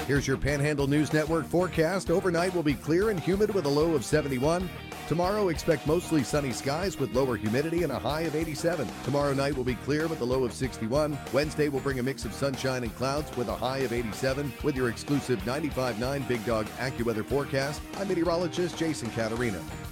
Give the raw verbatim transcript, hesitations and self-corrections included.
Here's your Panhandle News Network forecast. Overnight will be clear and humid with a low of seventy-one. Tomorrow, expect mostly sunny skies with lower humidity and a high of eighty-seven. Tomorrow night will be clear with a low of sixty-one. Wednesday will bring a mix of sunshine and clouds with a high of eighty-seven. With your exclusive ninety-five point nine Big Dog AccuWeather forecast, I'm meteorologist Jason Caterina.